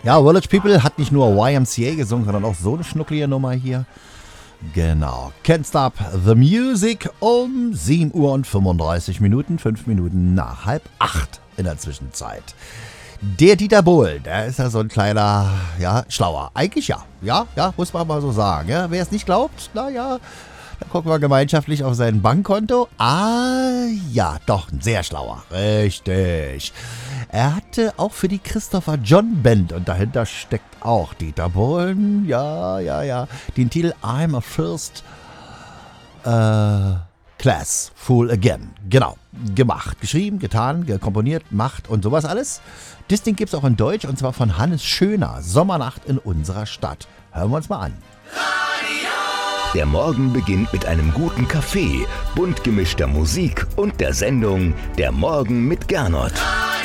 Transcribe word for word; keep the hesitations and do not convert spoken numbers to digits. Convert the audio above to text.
Ja, Village People hat nicht nur Y M C A gesungen, sondern auch so eine schnucklige Nummer hier. Genau. Can't Stop the Music um sieben Uhr und fünfunddreißig Minuten, fünf Minuten nach halb acht in der Zwischenzeit. Der Dieter Bohlen, der ist ja so ein kleiner, ja, Schlauer. Eigentlich ja, ja, ja, muss man mal so sagen. Ja. Wer es nicht glaubt, na ja, dann gucken wir gemeinschaftlich auf sein Bankkonto. Ah, ja, doch, ein sehr Schlauer. Richtig. Er hatte auch für die Christopher John Band, und dahinter steckt auch Dieter Bohlen, ja, ja, ja, den Titel I'm a First äh, Class Fool Again. Genau, gemacht, geschrieben, getan, komponiert, macht und sowas alles. Das Ding gibt es auch in Deutsch, und zwar von Hannes Schöner, Sommernacht in unserer Stadt. Hören wir uns mal an. Der Morgen beginnt mit einem guten Kaffee, bunt gemischter Musik und der Sendung Der Morgen mit Gernot.